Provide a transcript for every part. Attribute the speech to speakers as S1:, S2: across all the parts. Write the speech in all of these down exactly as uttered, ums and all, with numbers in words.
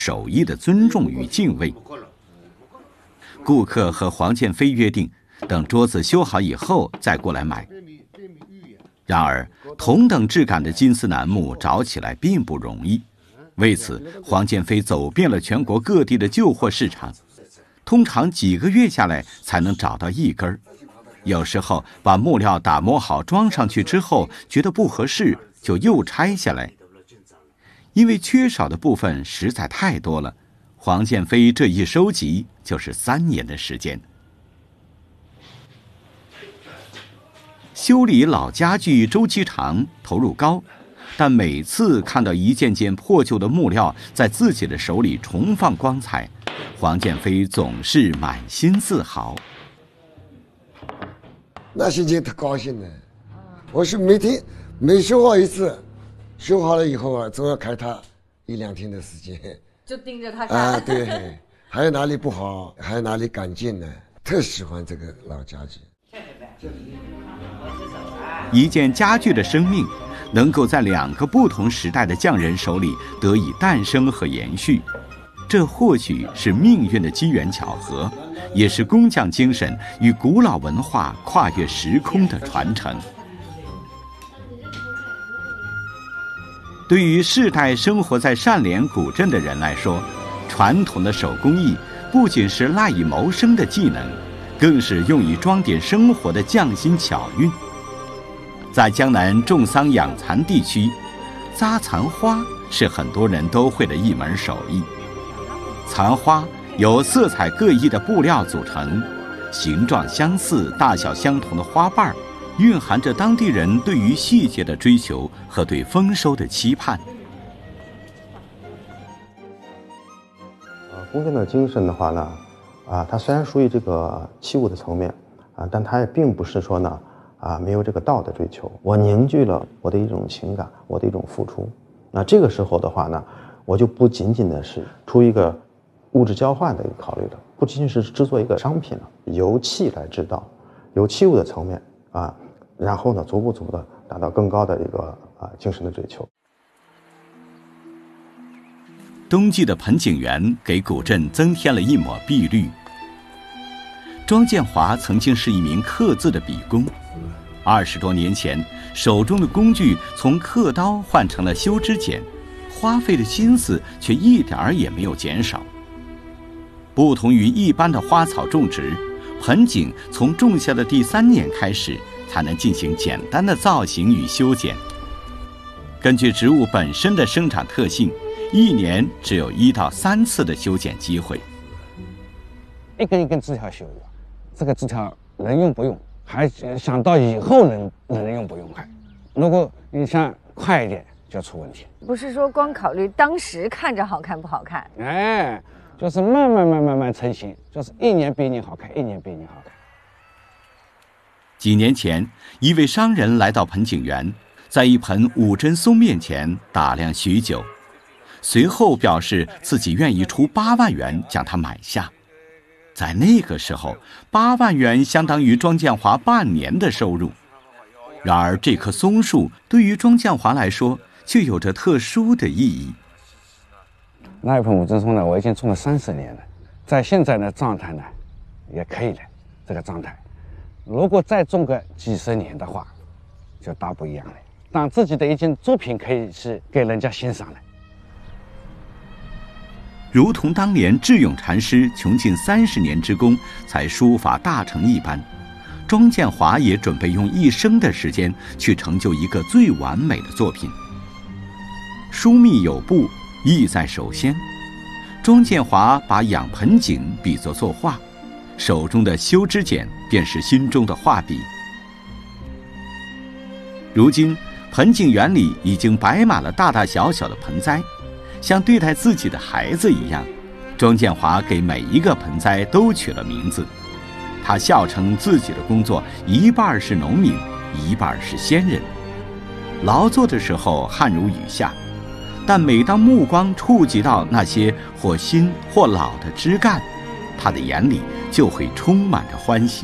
S1: 手艺的尊重与敬畏。顾客和黄建飞约定，等桌子修好以后再过来买。然而，同等质感的金丝楠木找起来并不容易。为此，黄建飞走遍了全国各地的旧货市场，通常几个月下来才能找到一根。有时候把木料打磨好装上去之后，觉得不合适，就又拆下来。因为缺少的部分实在太多了，黄建飞这一收集就是三年的时间。修理老家具周期长，投入高，但每次看到一件件破旧的木料在自己的手里重放光彩，黄建飞总是满心自豪。
S2: 那心情特高兴的，我是每天每修好一次，修好了以后啊，总要开它一两天的时间，
S3: 就盯着它看
S2: 啊。对，还有哪里不好，还有哪里改进呢？特喜欢这个老家具。
S1: 一件家具的生命，能够在两个不同时代的匠人手里得以诞生和延续，这或许是命运的机缘巧合，也是工匠精神与古老文化跨越时空的传承。对于世代生活在单连古镇的人来说，传统的手工艺不仅是赖以谋生的技能，更是用以装点生活的匠心巧运。在江南种桑养蚕地区，扎蚕花是很多人都会的一门手艺。蚕花由色彩各异的布料组成，形状相似、大小相同的花瓣蕴含着当地人对于细节的追求和对丰收的期盼。
S4: 呃，工匠的精神的话呢，啊，它虽然属于这个器物的层面啊，但它也并不是说呢，啊，没有这个道的追求。我凝聚了我的一种情感，我的一种付出。那这个时候的话呢，我就不仅仅的是出一个物质交换的一个考虑了，不仅仅是制作一个商品了，由器来制造，由器物的层面啊，然后呢，逐步逐步的达到更高的一个啊精神的追求。
S1: 冬季的盆景园给古镇增添了一抹碧绿。庄建华曾经是一名刻字的笔工，二十多年前，手中的工具从刻刀换成了修枝剪，花费的心思却一点儿也没有减少。不同于一般的花草种植，盆景从种下的第三年开始才能进行简单的造型与修剪。根据植物本身的生长特性，一年只有一到三次的修剪机会。
S5: 一根一根枝条修的，这个枝条能用不用，还想到以后能能用不用还。如果你想快一点，就出问题。
S3: 不是说光考虑当时看着好看不好看，
S5: 哎，就是慢慢慢慢慢成型，就是一年比一年好看，一年比一年好看。
S1: 几年前，一位商人来到盆景园，在一盆五针松面前打量许久，随后表示自己愿意出八万元将它买下。在那个时候，八万元相当于庄建华半年的收入。然而，这棵松树对于庄建华来说，却有着特殊的意义。
S5: 那一盆五针松呢，我已经种了三十年了，在现在的状态呢，也可以了。这个状态，如果再种个几十年的话，就大不一样了。当自己的一件作品可以是给人家欣赏了。
S1: 如同当年智勇禅师穷尽三十年之功才书法大成一般，庄建华也准备用一生的时间去成就一个最完美的作品。疏密有步，意在首先。庄建华把养盆景比作作画，手中的修枝剪便是心中的画笔。如今，盆景园里已经摆满了大大小小的盆栽，像对待自己的孩子一样，庄建华给每一个盆栽都取了名字。他笑称自己的工作一半是农民，一半是仙人。劳作的时候汗如雨下，但每当目光触及到那些或新或老的枝干，他的眼里就会充满着欢喜。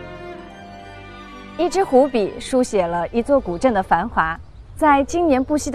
S3: 一支湖笔书写了一座古镇的繁华，在今年不息的